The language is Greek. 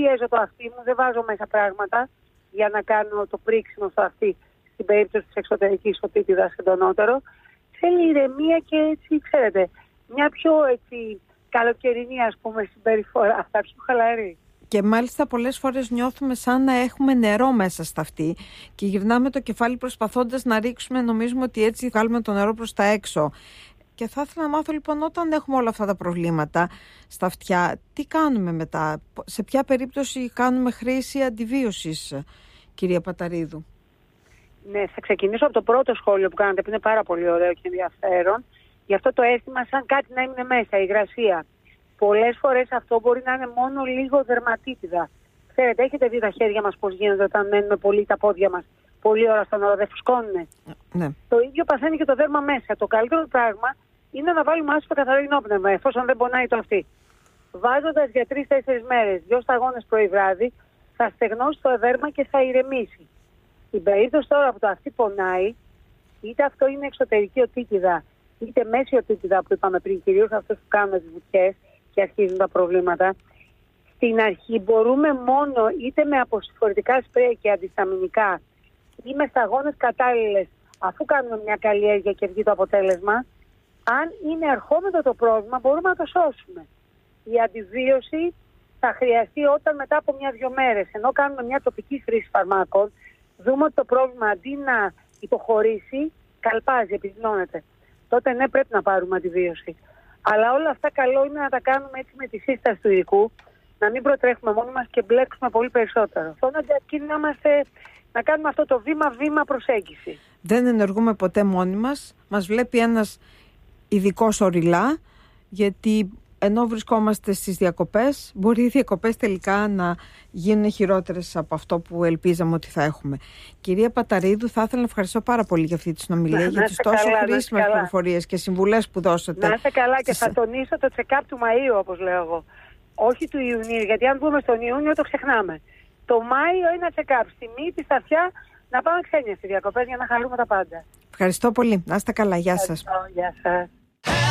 πιέζω το αυτί μου, δεν βάζω μέσα πράγματα για να κάνω το πρίξιμο στο αυτί στην περίπτωση της εξωτερικής οτίτιδας εντονότερο. Θέλει ηρεμία και έτσι, ξέρετε, μια πιο έτσι καλοκαιρινή, ας πούμε, συμπεριφορά, αυτά πιο χαλαρή. Και μάλιστα πολλές φορές νιώθουμε σαν να έχουμε νερό μέσα στα αυτή και γυρνάμε το κεφάλι προσπαθώντας να ρίξουμε, νομίζουμε ότι έτσι βγάλουμε το νερό προς τα έξω. Και θα ήθελα να μάθω λοιπόν, όταν έχουμε όλα αυτά τα προβλήματα στα αυτιά, τι κάνουμε μετά, σε ποια περίπτωση κάνουμε χρήση αντιβίωσης, κυρία Παταρίδου? Ναι, θα ξεκινήσω από το πρώτο σχόλιο που κάνατε, που είναι πάρα πολύ ωραίο και ενδιαφέρον. Γι' αυτό το αίσθημα σαν κάτι να είναι μέσα, η υγρασία. Πολλές φορές αυτό μπορεί να είναι μόνο λίγο δερματίτιδα. Ξέρετε, έχετε δει τα χέρια μας πώς γίνεται όταν μένουμε πολύ τα πόδια μας πολλή ώρα στον ώρα, δεν φουσκώνουνε. Ναι. Το ίδιο παθαίνει και το δέρμα μέσα. Το καλύτερο πράγμα είναι να βάλουμε άσπρο καθαρό υνόπνευμα, εφόσον δεν πονάει το αυτί. Βάζοντας για 3-4 μέρες 2 σταγόνες πρωί-βράδυ, θα στεγνώσει το δέρμα και θα ηρεμήσει. Στην περίπτωση τώρα που το αυτί πονάει, είτε αυτό είναι εξωτερική οτίτιδα, είτε μέση οτίτιδα που είπαμε πριν, κυρίως αυτές που κάνουν τις βουτιές και αρχίζουν τα προβλήματα, στην αρχή μπορούμε μόνο είτε με αποσυφορητικά σπρέι και αντισταμινικά ή με σταγόνες κατάλληλες, αφού κάνουμε μια καλλιέργεια και βγει το αποτέλεσμα. Αν είναι ερχόμενο το πρόβλημα, μπορούμε να το σώσουμε. Η αντιβίωση θα χρειαστεί όταν μετά από 1-2 μέρες, ενώ κάνουμε μια τοπική χρήση φαρμάκων, δούμε ότι το πρόβλημα αντί να υποχωρήσει, καλπάζει, επιδεινώνεται. Τότε ναι, πρέπει να πάρουμε αντιβίωση. Αλλά όλα αυτά καλό είναι να τα κάνουμε έτσι με τη σύσταση του ειδικού, να μην προτρέχουμε μόνοι μας και μπλέξουμε πολύ περισσότερο. Αυτό να κάνουμε αυτό το βήμα-βήμα προσέγγιση. Δεν ενεργούμε ποτέ μόνοι μας. Μας βλέπει ένας ειδικός οριλά, γιατί ενώ βρισκόμαστε στις διακοπές, μπορεί οι διακοπές τελικά να γίνουν χειρότερες από αυτό που ελπίζαμε ότι θα έχουμε. Κυρία Παταρίδου, θα ήθελα να ευχαριστώ πάρα πολύ για αυτή τη συνομιλία, για τις τόσο χρήσιμες πληροφορίες και συμβουλές που δώσατε. Να είστε καλά και θα τονίσω το check-up του Μαΐου, όπως λέω εγώ. Όχι του Ιουνίου, γιατί αν μπούμε στον Ιούνιο το ξεχνάμε. Το Μάιο ένα check-up στη μύτη, στα αυτιά, να πάμε ξένια στις διακοπές για να χαρούμε τα πάντα. Ευχαριστώ πολύ. Να είστε καλά. Γεια σας. Γεια σας.